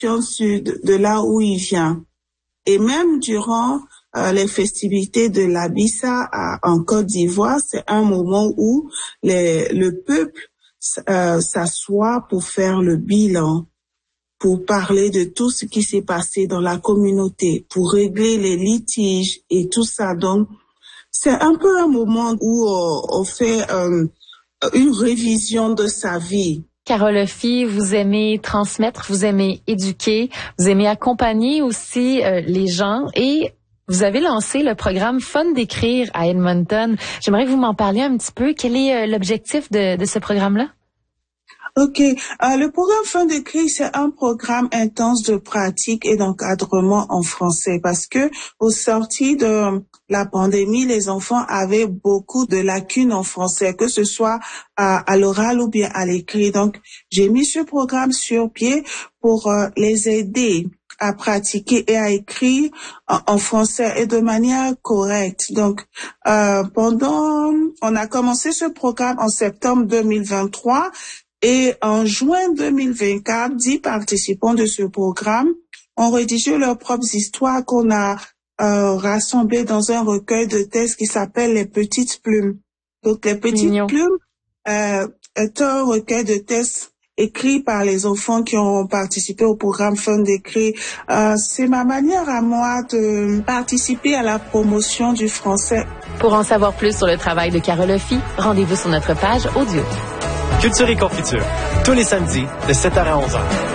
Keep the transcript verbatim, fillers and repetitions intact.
sur de, de là où il vient. Et même durant euh, les festivités de la Bissa à, en Côte d'Ivoire, c'est un moment où les, le peuple euh, s'assoit pour faire le bilan, pour parler de tout ce qui s'est passé dans la communauté, pour régler les litiges et tout ça. Donc, c'est un peu un moment où on, on fait euh, une révision de sa vie. Carole Phi, vous aimez transmettre, vous aimez éduquer, vous aimez accompagner aussi euh, les gens et vous avez lancé le programme Fun d'écrire à Edmonton. J'aimerais que vous m'en parliez un petit peu. Quel est euh, l'objectif de, de ce programme-là? Ok, euh, le programme Fun d'écrire, c'est un programme intense de pratique et d'encadrement en français parce que au sorti de la pandémie, les enfants avaient beaucoup de lacunes en français, que ce soit à, à l'oral ou bien à l'écrit. Donc, j'ai mis ce programme sur pied pour euh, les aider à pratiquer et à écrire en, en français et de manière correcte. Donc, euh, pendant, on a commencé ce programme en septembre deux mille vingt-trois. Et en juin deux mille vingt-quatre, dix participants de ce programme ont rédigé leurs propres histoires qu'on a euh, rassemblées dans un recueil de textes qui s'appelle Les Petites Plumes. Donc, Les Petites Mignon. Plumes euh, est un recueil de textes écrits par les enfants qui ont participé au programme Fun d'écrire. Euh, c'est ma manière à moi de participer à la promotion du français. Pour en savoir plus sur le travail de Carole Phi, rendez-vous sur notre page audio. Culture et confiture, tous les samedis de sept heures à onze heures.